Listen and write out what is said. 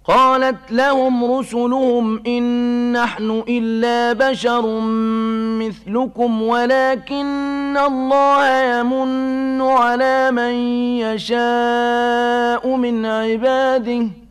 قالت لهم رسلهم إن نحن إلا بشر مثلكم ولكن الله يمن على من يشاء من عباده